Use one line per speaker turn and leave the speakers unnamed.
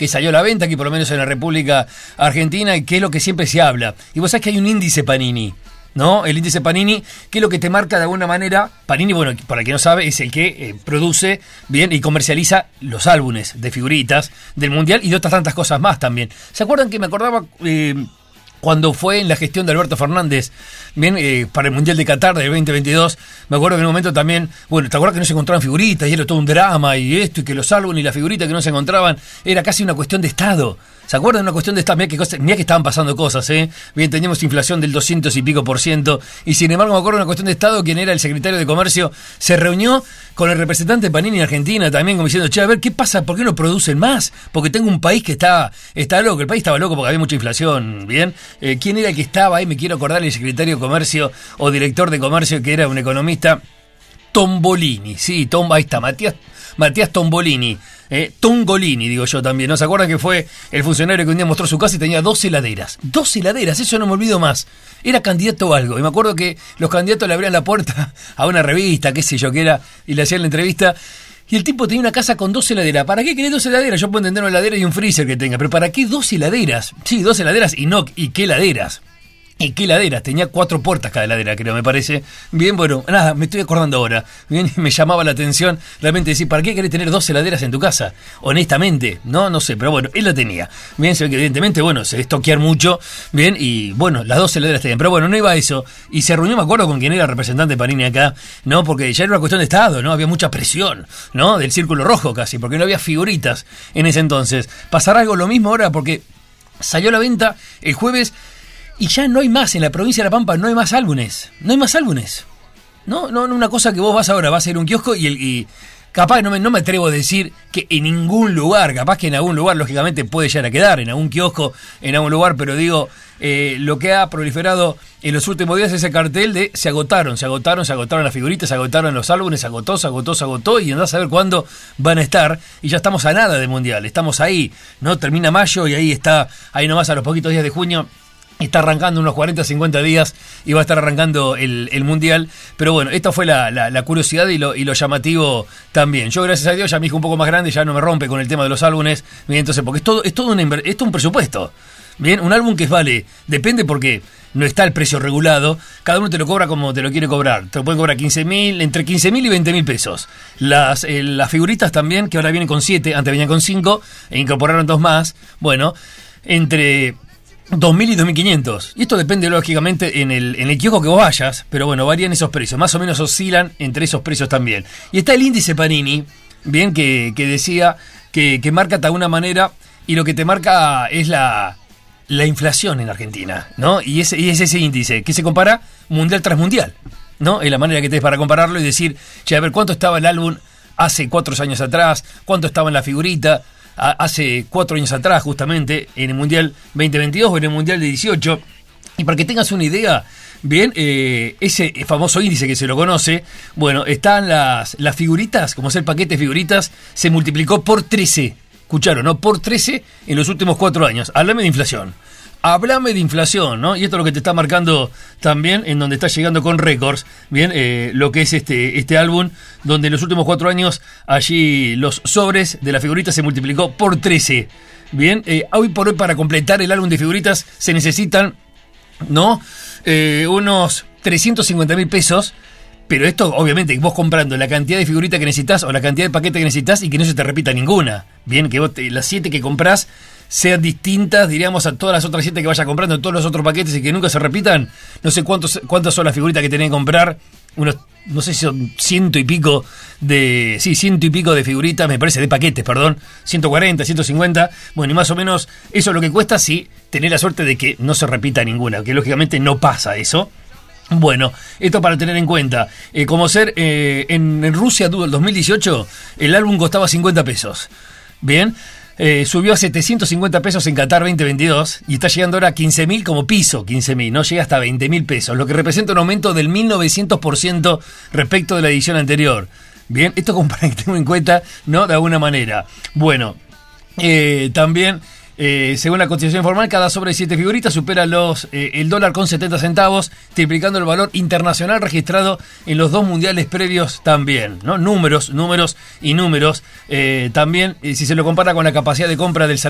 que salió a la venta, aquí por lo menos en la República Argentina, y que es lo que siempre se habla. Y vos sabés que hay un índice Panini, ¿no? El índice Panini, que es lo que te marca de alguna manera. Panini, bueno, para el que no sabe, es el que produce bien y comercializa los álbumes de figuritas del Mundial y de otras tantas cosas más también. ¿Se acuerdan que me acordaba cuando fue en la gestión de Alberto Fernández, bien, para el Mundial de Qatar del 2022? Me acuerdo que en un momento también, bueno, ¿te acuerdas que no se encontraban figuritas y era todo un drama y esto y que los álbumes y las figuritas que no se encontraban era casi una cuestión de Estado? ¿Se acuerdan de una cuestión de Estado? Mirá que estaban pasando cosas, ¿eh? Bien, teníamos inflación del 200 y pico %, y sin embargo me acuerdo de una cuestión de Estado, quien era el secretario de Comercio, se reunió con el representante de Panini en Argentina también, como diciendo, che, a ver, ¿qué pasa? ¿Por qué no producen más? Porque tengo un país que está loco, el país estaba loco porque había mucha inflación, ¿bien? ¿Quién era el que estaba ahí? Me quiero acordar, el secretario de Comercio o director de Comercio, que era un economista, Tombolini, sí, ahí está, Matías Tombolini. Tongolini, digo yo también, ¿no? ¿Se acuerdan que fue el funcionario que un día mostró su casa y tenía 2 heladeras? 2 heladeras, eso no me olvido más. Era candidato a algo. Y me acuerdo que los candidatos le abrían la puerta a una revista, qué sé yo qué era, y le hacían la entrevista. Y el tipo tenía una casa con 2 heladeras. ¿Para qué querés 2 heladeras? Yo puedo entender una heladera y un freezer que tenga, pero ¿para qué 2 heladeras? Sí, 2 heladeras y qué heladeras. ¿Y qué heladeras? Tenía 4 puertas cada heladera, creo, me parece. Bien, bueno, nada, me estoy acordando ahora. Bien, me llamaba la atención realmente decir, ¿para qué querés tener 2 heladeras en tu casa? Honestamente, no sé, pero bueno, él la tenía. Bien, se ve que evidentemente, bueno, se debe estoquear mucho, bien, y bueno, las 2 heladeras tenían. Pero bueno, no iba a eso. Y se reunió, me acuerdo, con quien era el representante de Panini acá, ¿no? Porque ya era una cuestión de Estado, ¿no? Había mucha presión, ¿no? Del círculo rojo casi, porque no había figuritas en ese entonces. ¿Pasará algo lo mismo ahora? Porque salió a la venta el jueves. Y ya no hay más, en la provincia de La Pampa no hay más álbumes. No hay más álbumes. No, una cosa que vos vas ahora, vas a ir a un kiosco y capaz no me atrevo a decir que en ningún lugar, capaz que en algún lugar lógicamente puede llegar a quedar, en algún kiosco, en algún lugar, pero digo, lo que ha proliferado en los últimos días es ese cartel de se agotaron las figuritas, se agotaron los álbumes, se agotó y andás a ver cuándo van a estar, y ya estamos a nada de Mundial, estamos ahí, ¿no? Termina mayo y ahí nomás a los poquitos días de junio. Está arrancando unos 40, 50 días y va a estar arrancando el Mundial. Pero bueno, esta fue la curiosidad y lo llamativo también. Yo, gracias a Dios, ya mi hijo un poco más grande ya no me rompe con el tema de los álbumes. Bien, entonces, porque es todo un presupuesto. Bien, un álbum que depende porque no está el precio regulado. Cada uno te lo cobra como te lo quiere cobrar. Te lo pueden cobrar entre 15.000 y 20.000 pesos. Las figuritas también, que ahora vienen con 7, antes venían con 5, e incorporaron 2 más. Bueno, entre 2.000 y 2.500. Y esto depende lógicamente en el kiosco que vos vayas, pero bueno, varían esos precios, más o menos oscilan entre esos precios también. Y está el índice Panini, bien, que decía que marca de alguna manera, y lo que te marca es la inflación en Argentina, ¿no? Y es ese índice que se compara mundial tras mundial, ¿no? Es la manera que tenés para compararlo y decir, che, a ver, ¿cuánto estaba el álbum hace 4 años atrás? ¿Cuánto estaba en la figurita hace 4 años atrás, justamente, en el Mundial 2022 o en el Mundial de 18? Y para que tengas una idea, bien, ese famoso índice que se lo conoce, bueno, están las figuritas, como es el paquete de figuritas, se multiplicó por 13. Escucharon, ¿no? Por 13 en los últimos 4 años. Háblame de inflación. Háblame de inflación, ¿no? Y esto es lo que te está marcando también, en donde está llegando con récords, bien, lo que es este álbum, donde en los últimos 4 años, allí los sobres de la figurita se multiplicó por 13. Bien, hoy por hoy para completar el álbum de figuritas se necesitan, ¿no? Unos 350.000 pesos. Pero esto, obviamente, vos comprando la cantidad de figuritas que necesitas o la cantidad de paquetes que necesitas y que no se te repita ninguna. Bien, que vos las 7 que comprás sean distintas, diríamos, a todas las otras 7 que vayas comprando, todos los otros paquetes, y que nunca se repitan. No sé cuántas son las figuritas que tenés que comprar. Unos, no sé si son 100 y pico de figuritas, me parece, de paquetes, perdón. 140, 150. Bueno, y más o menos eso es lo que cuesta si tenés la suerte de que no se repita ninguna, que lógicamente no pasa eso. Bueno, esto para tener en cuenta. Como ser, en Rusia, el 2018, el álbum costaba 50 pesos. Bien, subió a 750 pesos en Qatar 2022 y está llegando ahora a 15.000 como piso, 15.000, no llega hasta 20.000 pesos, lo que representa un aumento del 1.900% respecto de la edición anterior. Bien, esto como para que tengan en cuenta, ¿no? De alguna manera. Bueno, también, según la cotización formal, cada sobre de 7 figuritas supera el dólar con 70 centavos, triplicando el valor internacional registrado en los 2 mundiales previos también, ¿no? Números y números. También, si se lo compara con la capacidad de compra del salario